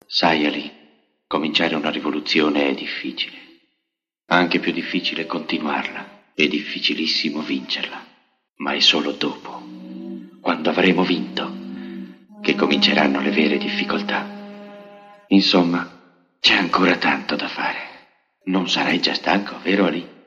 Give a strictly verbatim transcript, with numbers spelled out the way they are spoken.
Sai, Ali, cominciare una rivoluzione è difficile. Anche più difficile continuarla. È difficilissimo vincerla. Ma è solo dopo, quando avremo vinto, che cominceranno le vere difficoltà. Insomma, c'è ancora tanto da fare. Non sarai già stanco, vero Ali?